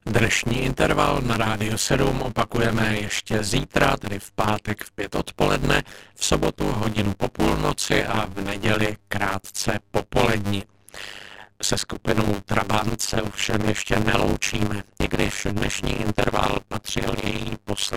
Dnešní interval na Rádiu 7 opakujeme ještě zítra, tedy v pátek v 5 odpoledne, v sobotu hodinu po půlnoci a v neděli krátce popolední. Se skupinou Trabant se ovšem ještě neloučíme, i když dnešní interval patřil její poslední